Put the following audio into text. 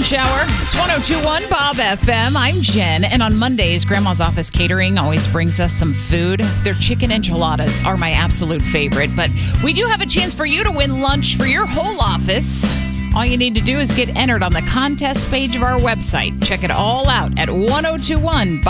Lunch Hour. It's 1021 Bob FM. I'm Jen. And on Mondays, Grandma's Office Catering always brings us some food. Their chicken enchiladas are my absolute favorite. But we do have a chance for you to win lunch for your whole office. All you need to do is get entered on the contest page of our website. Check it all out at 1021